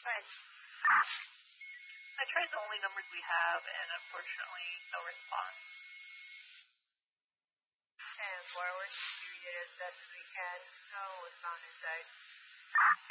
Right. I tried the only numbers we have, and unfortunately, no response. And forward, distribute it as best as we can. So, what's on inside?